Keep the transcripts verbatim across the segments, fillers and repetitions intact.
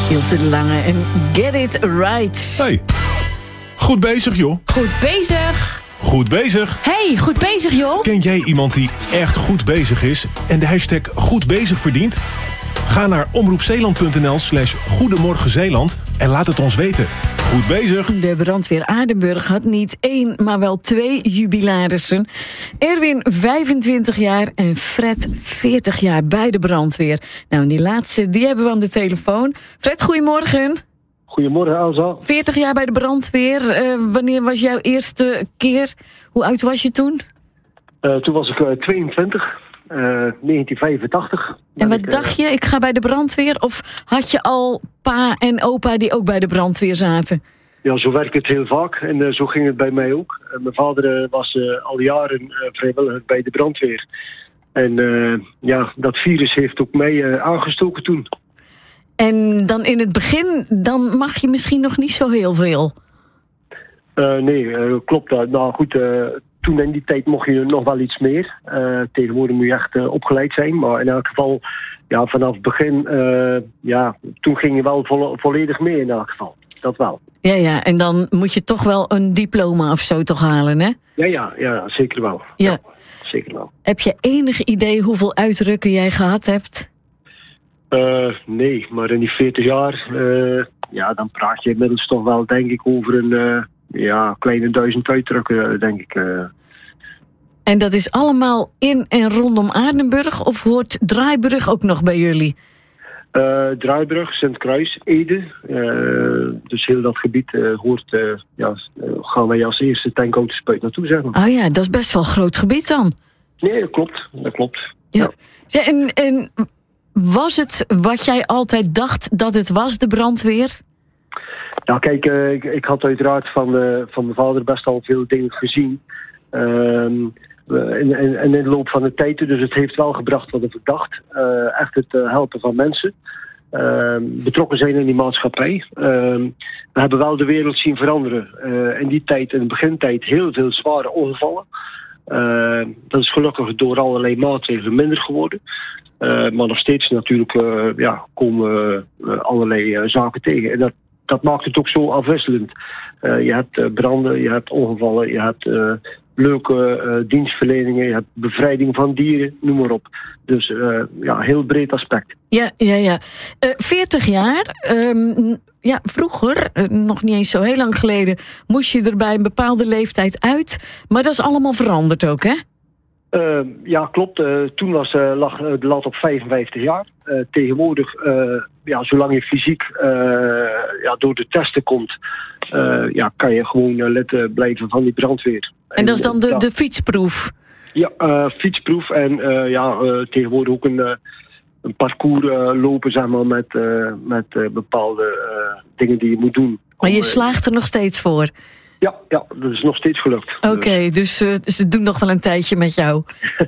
Ilse de Lange en Get It Right. Hey, goed bezig joh. Goed bezig. Goed bezig. Hey, goed bezig joh. Ken jij iemand die echt goed bezig is en de hashtag goed bezig verdient? Ga naar omroepzeeland.nl slash Goedemorgen Zeeland en laat het ons weten. Goed bezig. De brandweer Aardenburg had niet één, maar wel twee jubilarissen. Erwin vijfentwintig jaar en Fred veertig jaar bij de brandweer. Nou, die laatste, die hebben we aan de telefoon. Fred, goedemorgen. Goedemorgen, Elsa. veertig jaar bij de brandweer. Uh, wanneer was jouw eerste keer? Hoe oud was je toen? Uh, toen was ik uh, tweeëntwintig. Uh, negentien vijfentachtig. En wat ik, dacht je? Ik ga bij de brandweer? Of had je al pa en opa die ook bij de brandweer zaten? Ja, zo werkt het heel vaak. En uh, zo ging het bij mij ook. Uh, mijn vader uh, was uh, al jaren uh, vrijwilliger bij de brandweer. En uh, ja, dat virus heeft ook mij uh, aangestoken toen. En dan in het begin, dan mag je misschien nog niet zo heel veel. Uh, nee, uh, klopt dat. Nou goed, uh, toen in die tijd mocht je nog wel iets meer. Uh, tegenwoordig moet je echt uh, opgeleid zijn. Maar in elk geval, ja, vanaf het begin, uh, ja, toen ging je wel vo- volledig mee in elk geval. Dat wel. Ja, ja, en dan moet je toch wel een diploma of zo toch halen, hè? Ja, ja, ja, zeker wel. Ja. Ja, zeker wel. Heb je enig idee hoeveel uitrukken jij gehad hebt? Uh, nee, maar in die veertig jaar, uh, ja, dan praat je inmiddels toch wel, denk ik, over een uh, ja, kleine duizend uitdrukken, denk ik. Uh. En dat is allemaal in en rondom Aardenburg, of hoort Draaibrug ook nog bij jullie? Uh, Draaibrug, Sint-Kruis, Ede. Uh, dus heel dat gebied uh, hoort, uh, ja, uh, gaan wij als eerste tankauto's naartoe, zeg maar. Oh ja, dat is best wel een groot gebied dan. Nee, dat klopt. Dat klopt. Ja. Ja. En, en was het wat jij altijd dacht dat het was, de brandweer? Nou kijk, uh, ik, ik had uiteraard van, uh, van mijn vader best al veel dingen gezien. Uh, in, in, in de loop van de tijd. Dus het heeft wel gebracht wat ik dacht. Uh, echt het uh, helpen van mensen. Uh, betrokken zijn in die maatschappij. Uh, we hebben wel de wereld zien veranderen. Uh, in die tijd, in de begintijd, heel veel zware ongevallen. Uh, dat is gelukkig door allerlei maatregelen minder geworden. Uh, maar nog steeds natuurlijk uh, ja, komen uh, allerlei uh, zaken tegen. En dat, dat maakt het ook zo afwisselend. Uh, je hebt uh, branden, je hebt ongevallen, je hebt uh, leuke uh, dienstverleningen, je hebt bevrijding van dieren, noem maar op. Dus uh, ja, heel breed aspect. Ja, ja, ja. Uh, veertig jaar. Um, ja, vroeger, uh, nog niet eens zo heel lang geleden, moest je er bij een bepaalde leeftijd uit. Maar dat is allemaal veranderd ook, hè? Uh, ja, klopt. Uh, toen was, uh, lag uh, de lat op vijfenvijftig jaar. Uh, tegenwoordig, uh, ja, zolang je fysiek uh, ja, door de testen komt, uh, ja, kan je gewoon uh, lid uh, blijven van die brandweer. En dat is dan de, de fietsproef? Ja, uh, fietsproef en uh, ja, uh, tegenwoordig ook een, uh, een parcours uh, lopen, zeg maar, met, uh, met uh, bepaalde uh, dingen die je moet doen. Maar je om, slaagt er nog steeds voor? Ja, ja, dat is nog steeds gelukt. Oké, okay, dus, uh, dus ze doen nog wel een tijdje met jou.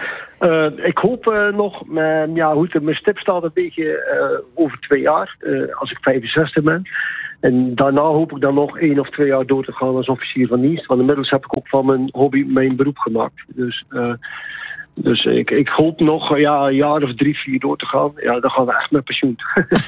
uh, ik hoop uh, nog, uh, ja, goed, mijn stip staat een beetje uh, over twee jaar, uh, als ik vijfenzestig ben. En daarna hoop ik dan nog één of twee jaar door te gaan als officier van dienst. Want inmiddels heb ik ook van mijn hobby mijn beroep gemaakt. Dus, uh, dus ik, ik hoop nog ja, een jaar of drie, vier door te gaan. Ja, dan gaan we echt met pensioen.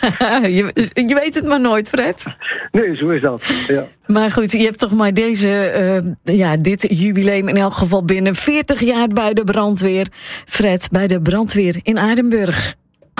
je, je weet het maar nooit, Fred. Nee, zo is dat. Ja. Maar goed, je hebt toch maar deze, uh, ja, dit jubileum in elk geval binnen. veertig jaar bij de brandweer. Fred, bij de brandweer in Aardenburg.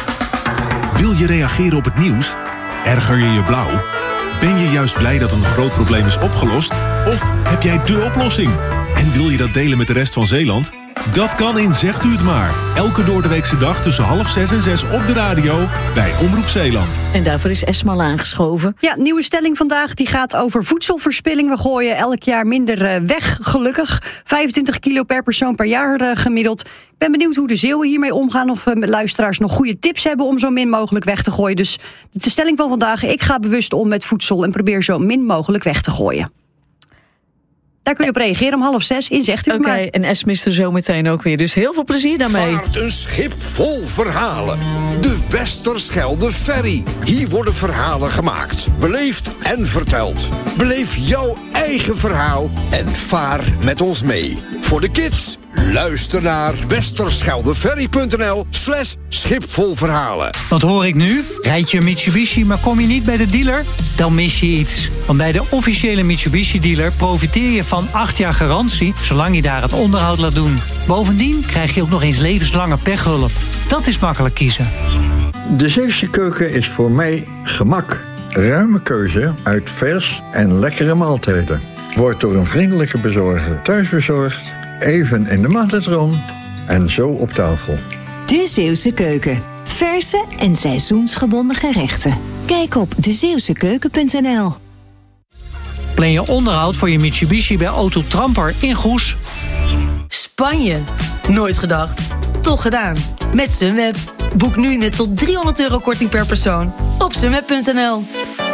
Wil je reageren op het nieuws? Erger je je blauw? Ben je juist blij dat een groot probleem is opgelost? Of heb jij dé oplossing? En wil je dat delen met de rest van Zeeland? Dat kan in Zegt u het maar. Elke doordeweekse dag tussen half zes en zes op de radio bij Omroep Zeeland. En daarvoor is Esma aangeschoven. Ja, nieuwe stelling vandaag die gaat over voedselverspilling. We gooien elk jaar minder weg, gelukkig. vijfentwintig kilo per persoon per jaar uh, gemiddeld. Ik ben benieuwd hoe de Zeeuwen hiermee omgaan. Of uh, luisteraars nog goede tips hebben om zo min mogelijk weg te gooien. Dus de stelling van vandaag. Ik ga bewust om met voedsel en probeer zo min mogelijk weg te gooien. Daar kun je op reageren om half zes in Zegt u het maar. Oké, okay, en Esme is er zo meteen ook weer. Dus heel veel plezier daarmee. Vaart een schip vol verhalen. De Westerschelde Ferry. Hier worden verhalen gemaakt, beleefd en verteld. Beleef jouw eigen verhaal en vaar met ons mee. Voor de kids, Luister naar westerscheldeferry.nl slash schipvolverhalen. Wat hoor ik nu? Rijd je een Mitsubishi, maar kom je niet bij de dealer? Dan mis je iets. Want bij de officiële Mitsubishi-dealer profiteer je van acht jaar garantie, zolang je daar het onderhoud laat doen. Bovendien krijg je ook nog eens levenslange pechhulp. Dat is makkelijk kiezen. De Zeeuwse keuken is voor mij gemak. Ruime keuze uit vers en lekkere maaltijden. Wordt door een vriendelijke bezorger thuisbezorgd, even in de magnetron en zo op tafel. De Zeeuwse keuken. Verse en seizoensgebonden gerechten. Kijk op de zeeuwse keuken punt n l. Plan je onderhoud voor je Mitsubishi bij Auto Tramper in Goes. Spanje? Nooit gedacht. Toch gedaan. Met Sunweb. Boek nu met tot driehonderd euro korting per persoon op sunweb punt n l.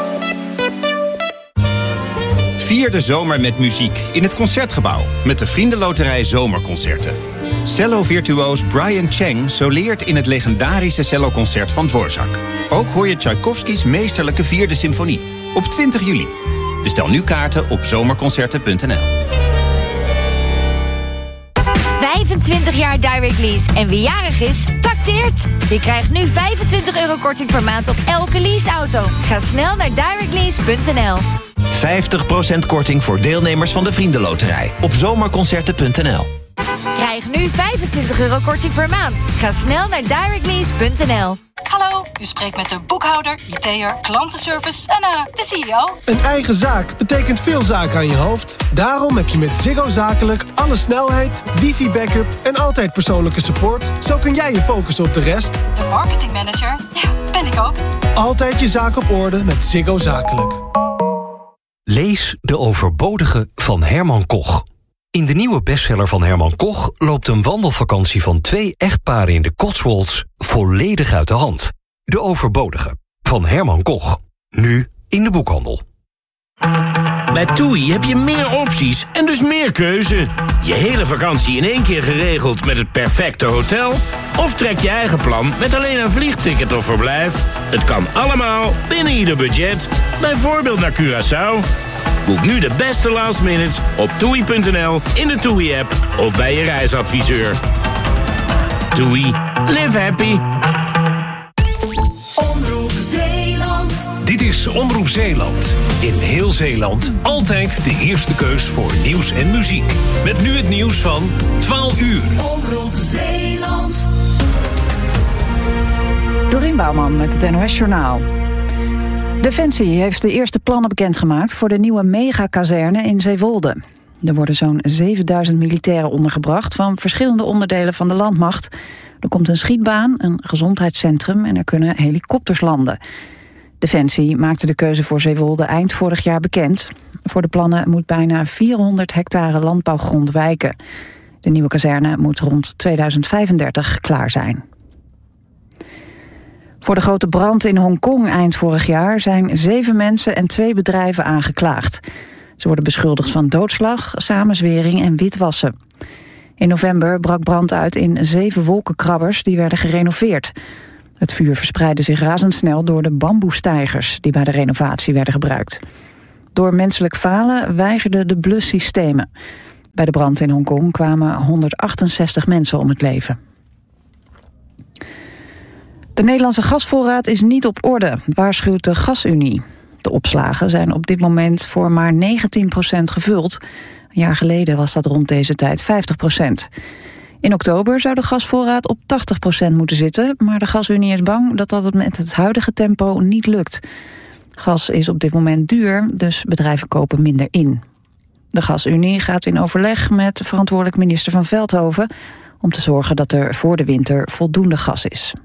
Vier de zomer met muziek in het Concertgebouw met de Vriendenloterij Zomerconcerten. Cello-virtuoos Brian Cheng soleert in het legendarische celloconcert van Dvorak. Ook hoor je Tchaikovskys meesterlijke vierde symfonie op twintig juli. Bestel nu kaarten op zomerconcerten punt n l. vijfentwintig jaar Direct Lease en wie jarig is, tacteert. Je krijgt nu vijfentwintig euro korting per maand op elke leaseauto. Ga snel naar direct lease punt n l. vijftig procent korting voor deelnemers van de Vriendenloterij op zomerconcerten punt n l. Krijg nu vijfentwintig euro korting per maand. Ga snel naar direct lease punt n l. Hallo, u spreekt met de boekhouder, I T'er, klantenservice en uh, de C E O. Een eigen zaak betekent veel zaken aan je hoofd. Daarom heb je met Ziggo Zakelijk alle snelheid, wifi-backup en altijd persoonlijke support. Zo kun jij je focussen op de rest. De marketingmanager? Ja, ben ik ook. Altijd je zaak op orde met Ziggo Zakelijk. Lees De Overbodige van Herman Koch. In de nieuwe bestseller van Herman Koch loopt een wandelvakantie van twee echtparen in de Cotswolds volledig uit de hand. De Overbodige van Herman Koch. Nu in de boekhandel. Bij TUI heb je meer opties en dus meer keuze. Je hele vakantie in één keer geregeld met het perfecte hotel? Of trek je eigen plan met alleen een vliegticket of verblijf? Het kan allemaal binnen ieder budget. Bijvoorbeeld naar Curaçao. Boek nu de beste last minutes op toei punt n l, in de TUI-app of bij je reisadviseur. TUI. Live happy. Omroep Zeeland. Dit is Omroep Zeeland. In heel Zeeland altijd de eerste keus voor nieuws en muziek. Met nu het nieuws van twaalf uur. Omroep Zeeland. Dorien Bouwman met het N O S Journaal. Defensie heeft de eerste plannen bekendgemaakt voor de nieuwe megakazerne in Zeewolde. Er worden zo'n zevenduizend militairen ondergebracht van verschillende onderdelen van de landmacht. Er komt een schietbaan, een gezondheidscentrum en er kunnen helikopters landen. Defensie maakte de keuze voor Zeewolde eind vorig jaar bekend. Voor de plannen moet bijna vierhonderd hectare landbouwgrond wijken. De nieuwe kazerne moet rond tweeduizend vijfendertig klaar zijn. Voor de grote brand in Hongkong eind vorig jaar zijn zeven mensen en twee bedrijven aangeklaagd. Ze worden beschuldigd van doodslag, samenzwering en witwassen. In november brak brand uit in zeven wolkenkrabbers die werden gerenoveerd. Het vuur verspreidde zich razendsnel door de bamboestijgers die bij de renovatie werden gebruikt. Door menselijk falen weigerden de blussystemen. Bij de brand in Hongkong kwamen honderdachtenzestig mensen om het leven. De Nederlandse gasvoorraad is niet op orde, waarschuwt de Gasunie. De opslagen zijn op dit moment voor maar negentien procent gevuld. Een jaar geleden was dat rond deze tijd vijftig procent. In oktober zou de gasvoorraad op tachtig procent moeten zitten, maar de Gasunie is bang dat dat met het huidige tempo niet lukt. Gas is op dit moment duur, dus bedrijven kopen minder in. De Gasunie gaat in overleg met verantwoordelijk minister Van Veldhoven om te zorgen dat er voor de winter voldoende gas is.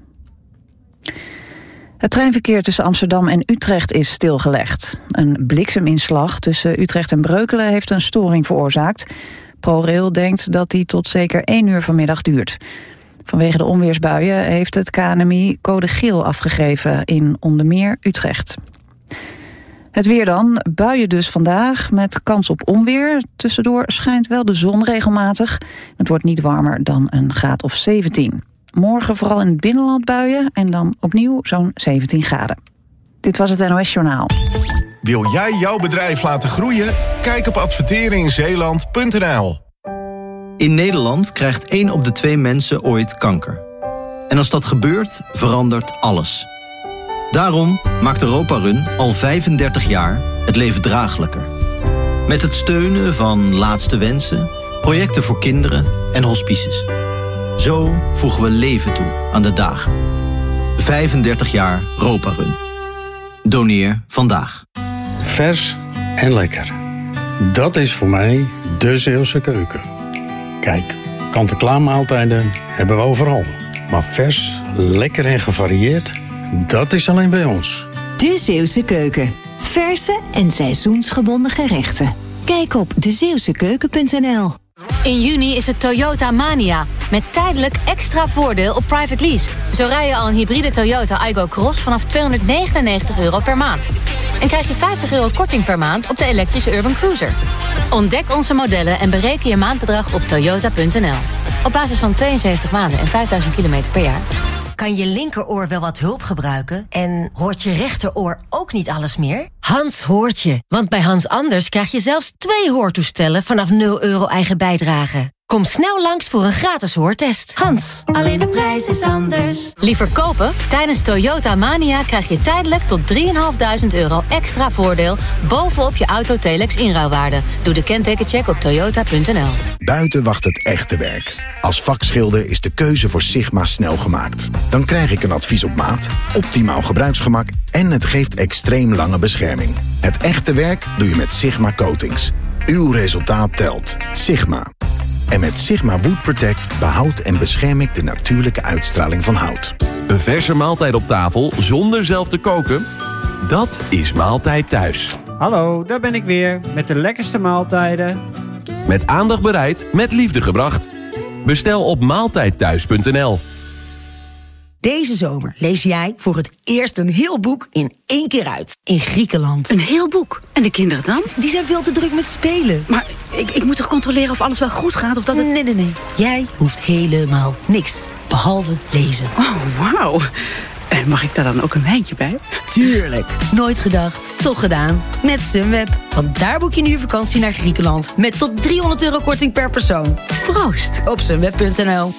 Het treinverkeer tussen Amsterdam en Utrecht is stilgelegd. Een blikseminslag tussen Utrecht en Breukelen heeft een storing veroorzaakt. ProRail denkt dat die tot zeker één uur vanmiddag duurt. Vanwege de onweersbuien heeft het K N M I code geel afgegeven in onder meer Utrecht. Het weer dan, buien dus vandaag met kans op onweer. Tussendoor schijnt wel de zon regelmatig. Het wordt niet warmer dan een graad of zeventien. Morgen vooral in het binnenland buien en dan opnieuw zo'n zeventien graden. Dit was het N O S Journaal. Wil jij jouw bedrijf laten groeien? Kijk op adverteren in zeeland punt n l. In Nederland krijgt één op de twee mensen ooit kanker. En als dat gebeurt, verandert alles. Daarom maakt Europa Run al vijfendertig jaar het leven draaglijker. Met het steunen van Laatste Wensen, projecten voor kinderen en hospices. Zo voegen we leven toe aan de dagen. vijfendertig jaar Europa Run. Doneer vandaag. Vers en lekker. Dat is voor mij de Zeeuwse keuken. Kijk, kant-en-klaar maaltijden hebben we overal. Maar vers, lekker en gevarieerd, dat is alleen bij ons. De Zeeuwse keuken. Verse en seizoensgebonden gerechten. Kijk op de zeeuwse keuken punt n l. In juni is het Toyota Mania. Met tijdelijk extra voordeel op private lease. Zo rij je al een hybride Toyota Aygo Cross vanaf tweehonderdnegenennegentig euro per maand. En krijg je vijftig euro korting per maand op de elektrische Urban Cruiser. Ontdek onze modellen en bereken je maandbedrag op toyota punt n l. Op basis van tweeënzeventig maanden en vijfduizend kilometer per jaar. Kan je linkeroor wel wat hulp gebruiken? En hoort je rechteroor ook niet alles meer? Hans hoort je, want bij Hans Anders krijg je zelfs twee hoortoestellen vanaf nul euro eigen bijdrage. Kom snel langs voor een gratis hoortest. Hans, alleen de prijs is anders. Liever kopen? Tijdens Toyota Mania krijg je tijdelijk tot drieduizend vijfhonderd euro extra voordeel bovenop je Autotelex inruilwaarde. Doe de kentekencheck op toyota punt n l. Buiten wacht het echte werk. Als vakschilder is de keuze voor Sigma snel gemaakt. Dan krijg ik een advies op maat, optimaal gebruiksgemak en het geeft extreem lange bescherming. Het echte werk doe je met Sigma Coatings. Uw resultaat telt. Sigma. En met Sigma Wood Protect behoud en bescherm ik de natuurlijke uitstraling van hout. Een verse maaltijd op tafel zonder zelf te koken? Dat is Maaltijd Thuis. Hallo, daar ben ik weer met de lekkerste maaltijden. Met aandacht bereid, met liefde gebracht. Bestel op maaltijd thuis punt n l. Deze zomer lees jij voor het eerst een heel boek in één keer uit. In Griekenland. Een heel boek? En de kinderen dan? Die zijn veel te druk met spelen. Maar ik, ik moet toch controleren of alles wel goed gaat? Of dat het... Nee, nee, nee. Jij hoeft helemaal niks. Behalve lezen. Oh, wauw. En mag ik daar dan ook een wijntje bij? Tuurlijk. Nooit gedacht, toch gedaan. Met Sunweb. Want daar boek je nu je vakantie naar Griekenland. Met tot driehonderd euro korting per persoon. Proost. Op sunweb punt n l.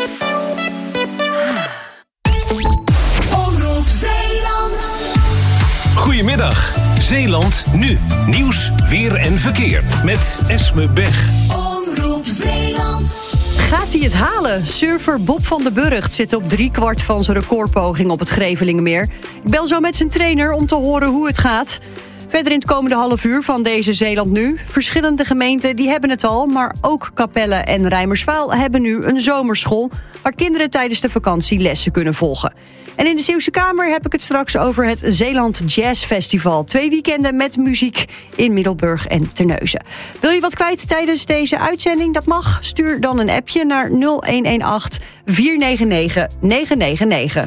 Goedemiddag, Zeeland nu. Nieuws, weer en verkeer. Met Esme Bech. Omroep Zeeland. Gaat hij het halen? Surfer Bob van den Burgt zit op driekwart van zijn recordpoging op het Grevelingenmeer. Ik bel zo met zijn trainer om te horen hoe het gaat. Verder in het komende half uur van deze Zeeland nu. Verschillende gemeenten die hebben het al, maar ook Capelle en Rijmerswaal hebben nu een zomerschool waar kinderen tijdens de vakantie lessen kunnen volgen. En in de Zeeuwse Kamer heb ik het straks over het Zeeland Jazz Festival. Twee weekenden met muziek in Middelburg en Terneuzen. Wil je wat kwijt tijdens deze uitzending? Dat mag. Stuur dan een appje naar nul een een acht vier negen negen negen negen negen.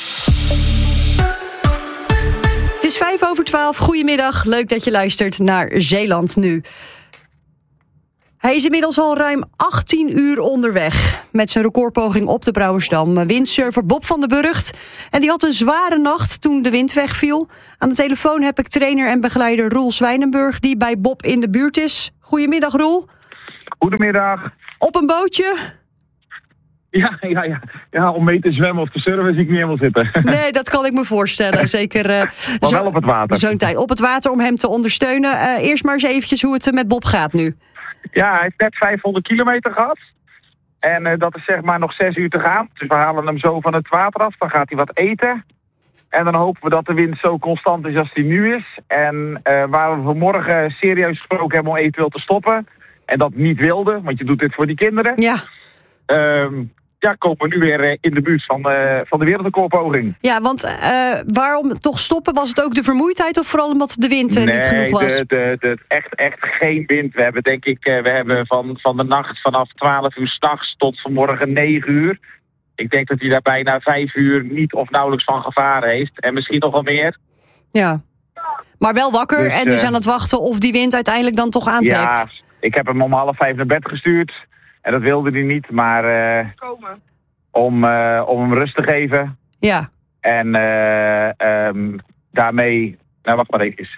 Het is vijf over twaalf. Goedemiddag. Leuk dat je luistert naar Zeeland nu. Hij is inmiddels al ruim achttien uur onderweg. Met zijn recordpoging op de Brouwersdam. Windsurfer Bob van den Burgt. En die had een zware nacht toen de wind wegviel. Aan de telefoon heb ik trainer en begeleider Roel Zwijnenburg, die bij Bob in de buurt is. Goedemiddag, Roel. Goedemiddag. Op een bootje? Ja, ja, ja. ja, om mee te zwemmen of te surfen zie ik niet helemaal zitten. Nee, dat kan ik me voorstellen. Zeker. Uh, maar zo, wel op het water. Zo'n tijd. Op het water om hem te ondersteunen. Uh, eerst maar eens eventjes hoe het met Bob gaat nu. Ja, hij heeft net vijfhonderd kilometer gehad. En uh, dat is zeg maar nog zes uur te gaan. Dus we halen hem zo van het water af. Dan gaat hij wat eten. En dan hopen we dat de wind zo constant is als die nu is. En uh, waar we vanmorgen serieus gesproken hebben om eventueel te stoppen. En dat niet wilden, want je doet dit voor die kinderen. Ja. Um, ja, komen we nu weer uh, in de buurt van, uh, van de wereldrecordpoging. Ja, want uh, waarom toch stoppen? Was het ook de vermoeidheid of vooral omdat de wind uh, nee, niet genoeg was? Nee, de, de, de, echt, echt geen wind. We hebben denk ik, uh, we hebben van, van de nacht vanaf twaalf uur 's nachts tot vanmorgen negen uur. Ik denk dat hij daar bijna vijf uur niet of nauwelijks van gevaren heeft. En misschien nog wel meer. Ja, maar wel wakker dus, en dus uh, aan het wachten of die wind uiteindelijk dan toch aantrekt. Ja, ik heb hem om half vijf naar bed gestuurd. En dat wilde hij niet, maar uh, om, uh, om hem rust te geven. Ja. En uh, um, daarmee... Nou, wacht maar even.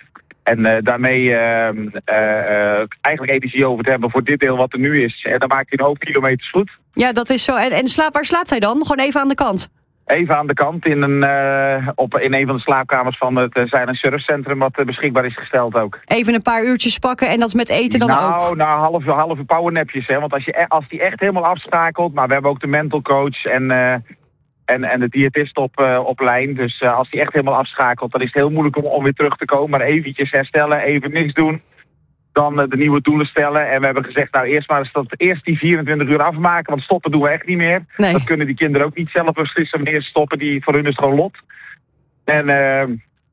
En uh, daarmee uh, uh, uh, eigenlijk energie over te hebben voor dit deel wat er nu is. En dan maakt hij een hoop kilometers goed. Ja, dat is zo. En, en slaap, waar slaapt hij dan? Gewoon even aan de kant? Even aan de kant in een, uh, op, in een van de slaapkamers van het uh, Zeil- en Surfcentrum wat uh, beschikbaar is gesteld ook. Even een paar uurtjes pakken en dat is met eten dan nou, ook? Nou, halve, halve powernapjes. Hè? Want als, je, als die echt helemaal afschakelt, maar we hebben ook de mental coach en, uh, en, en de diëtist op, uh, op lijn. Dus uh, als die echt helemaal afschakelt, dan is het heel moeilijk om, om weer terug te komen. Maar eventjes herstellen, even niks doen. Dan uh, de nieuwe doelen stellen. En we hebben gezegd, nou eerst maar eens dat eerst die vierentwintig uur afmaken. Want stoppen doen we echt niet meer. Nee. Dat kunnen die kinderen ook niet zelf beslissen wanneer ze stoppen. Die, voor hun is het gewoon lot. En, uh,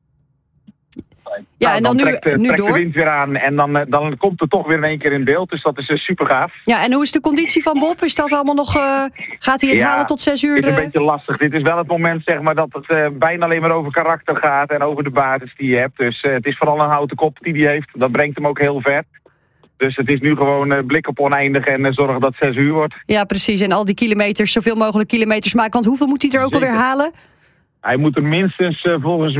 ja, nou, en dan, dan trekt, nu, uh, nu trekt door. de wind weer aan. En dan, uh, dan komt het toch weer in één keer in beeld. Dus dat is uh, super gaaf. Ja, en hoe is de conditie van Bob? Is dat allemaal nog... Uh, gaat hij het ja, halen tot zes uur? Het is uh... een beetje lastig. Dit is wel het moment zeg maar, dat het uh, bijna alleen maar over karakter gaat. En over de basis die je hebt. Dus uh, het is vooral een houten kop die hij heeft. Dat brengt hem ook heel ver. Dus het is nu gewoon uh, blik op oneindig en uh, zorgen dat het zes uur wordt. Ja, precies. En al die kilometers, zoveel mogelijk kilometers maken. Want hoeveel moet hij er ook Zeker. alweer halen? Hij moet er minstens uh, volgens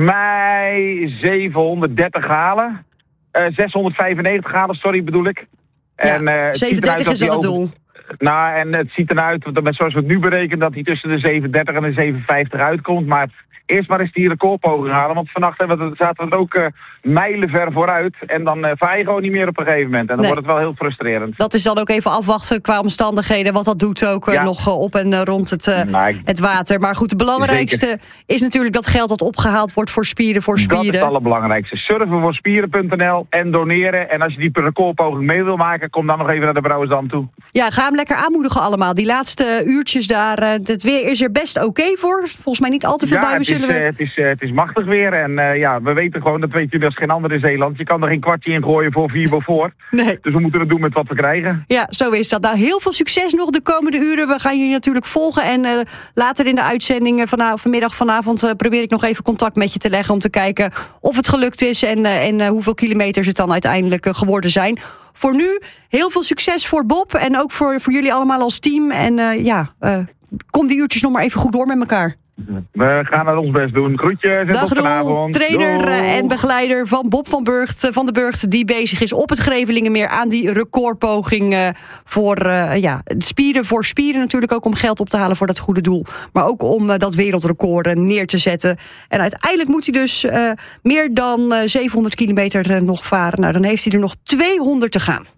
mij zevenhonderddertig halen. Uh, zeshonderdvijfennegentig halen, sorry bedoel ik. En, uh, ja, zevenendertig is dan het doel. Nou, en het ziet eruit, zoals we het nu berekenen, dat hij tussen de zevenendertig en de zevenenvijftig uitkomt. Maar eerst maar eens die recordpoging halen. Want vannacht hebben we, zaten we er ook uh, mijlenver vooruit. En dan uh, vaar je gewoon niet meer op een gegeven moment. En dan nee. wordt het wel heel frustrerend. Dat is dan ook even afwachten qua omstandigheden. Wat dat doet ook uh, ja. nog uh, op en uh, rond het, uh, nou, ik... het water. Maar goed, het belangrijkste Zeker. is natuurlijk dat geld dat opgehaald wordt voor spieren voor spieren. Dat is het allerbelangrijkste. Surfen voor spieren punt n l en doneren. En als je die recordpoging mee wil maken, kom dan nog even naar de Brouwersdam toe. Ja, ga hem lekker aanmoedigen allemaal. Die laatste uurtjes daar, uh, het weer is er best oké okay voor. Volgens mij niet al te veel ja, buien zullen we... Uh, het, is, uh, het is machtig weer. En uh, ja, we weten gewoon, dat weet jullie als geen ander in Zeeland. Je kan er geen kwartje in gooien voor vier voor voor. Nee. Dus we moeten het doen met wat we krijgen. Ja, zo is dat. Nou, heel veel succes nog de komende uren. We gaan jullie natuurlijk volgen. En uh, later in de uitzending van, vanmiddag, vanavond... Uh, probeer ik nog even contact met je te leggen... om te kijken of het gelukt is... en, uh, en uh, hoeveel kilometers het dan uiteindelijk uh, geworden zijn. Voor nu heel veel succes voor Bob... en ook voor, voor jullie allemaal als team. En uh, ja, uh, kom die uurtjes nog maar even goed door met elkaar. We gaan het ons best doen. Groetjes en Dag tot vanavond. Trainer Doeg. en begeleider van Bob van Burgt van de Burgt... die bezig is op het Grevelingenmeer aan die recordpoging... Uh, voor uh, ja, spieren voor spieren natuurlijk ook om geld op te halen voor dat goede doel. Maar ook om uh, dat wereldrecord uh, neer te zetten. En uiteindelijk moet hij dus uh, meer dan uh, zevenhonderd kilometer uh, nog varen. Nou, dan heeft hij er nog tweehonderd te gaan.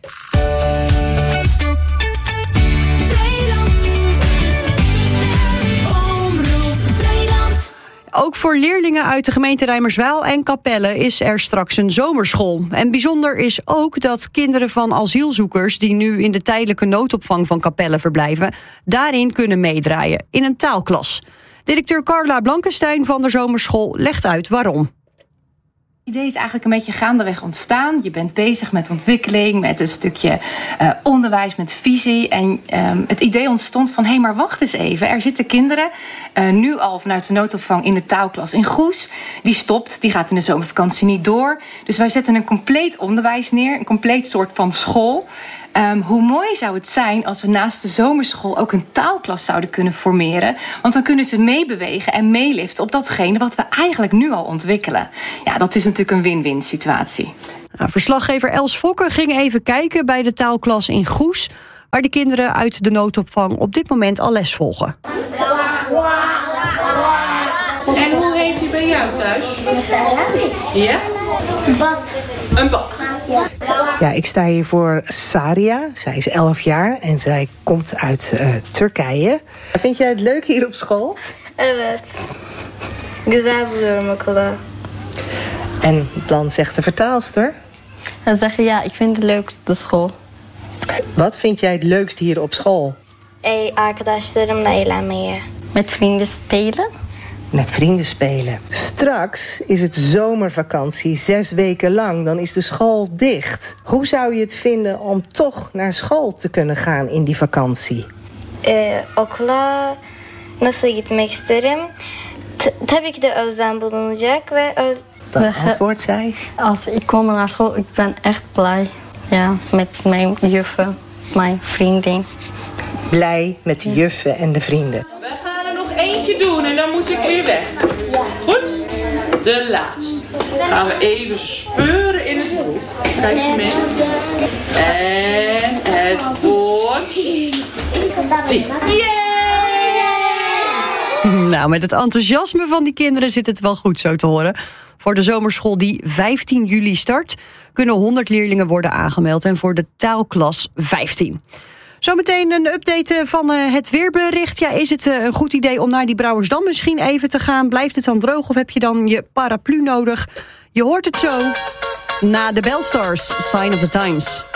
Ook voor leerlingen uit de gemeente Rijmerswaal en Capelle is er straks een zomerschool. En bijzonder is ook dat kinderen van asielzoekers... die nu in de tijdelijke noodopvang van Capelle verblijven... daarin kunnen meedraaien in een taalklas. Directeur Carla Blankenstein van de zomerschool legt uit waarom. Het idee is eigenlijk een beetje gaandeweg ontstaan. Je bent bezig met ontwikkeling, met een stukje uh, onderwijs, met visie. En um, het idee ontstond van, hé, hey, maar wacht eens even. Er zitten kinderen, uh, nu al vanuit de noodopvang in de taalklas in Goes. Die stopt, die gaat in de zomervakantie niet door. Dus wij zetten een compleet onderwijs neer, een compleet soort van school. Um, hoe mooi zou het zijn als we naast de zomerschool ook een taalklas zouden kunnen formeren. Want dan kunnen ze meebewegen en meeliften op datgene wat we eigenlijk nu al ontwikkelen. Ja, dat is natuurlijk een win-win situatie. Nou, verslaggever Els Fokker ging even kijken bij de taalklas in Goes, waar de kinderen uit de noodopvang op dit moment al les volgen. En hoe heet hij bij jou thuis? Ja? Een bad. Een bad. Ja, ik sta hier voor Saria. Zij is elf jaar en zij komt uit uh, Turkije. Vind jij het leuk hier op school? Evet. Güzel buluyorum okula. En dan zegt de vertaalster? Dan zeg je, ja, ik vind het leuk de school. Wat vind jij het leukst hier op school? Hey, arkadaşlarımla eğlenmeyi. Met vrienden spelen. Met vrienden spelen. Straks is het zomervakantie, zes weken lang. Dan is de school dicht. Hoe zou je het vinden om toch naar school te kunnen gaan in die vakantie? Ee, okula nasıl gitmek isterim? T- tabii ki de özlem bulunacak ve öz... Dan antwoordt zij. Als ik kom naar school, ik ben echt blij. Ja, met mijn juffen, mijn vriendin. Blij met de juffen en de vrienden. We gaan er nog eentje doen en dan moet ik weer weg. Goed? de laatste. Gaan we even speuren in het boek. Kijk je mee? En het wordt tien. Yeah! Nou, met het enthousiasme van die kinderen zit het wel goed zo te horen. Voor de zomerschool die vijftien juli start, kunnen honderd leerlingen worden aangemeld. En voor de taalklas vijftien. Zometeen een update van het weerbericht. Ja, is het een goed idee om naar die Brouwersdam misschien even te gaan? Blijft het dan droog of heb je dan je paraplu nodig? Je hoort het zo na de Belstars, Sign of the Times.